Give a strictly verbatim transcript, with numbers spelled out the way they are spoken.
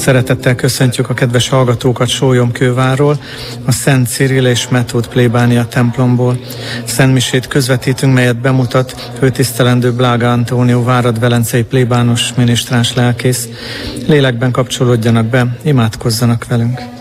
Szeretettel köszöntjük a kedves hallgatókat Sólyomkővárról, a Szent Cirill és Metód plébánia templomból. Szentmisét közvetítünk, melyet bemutat főtisztelendő Blága Antónió várad-velencei plébános minisztráns lelkész. Lélekben kapcsolódjanak be, imádkozzanak velünk.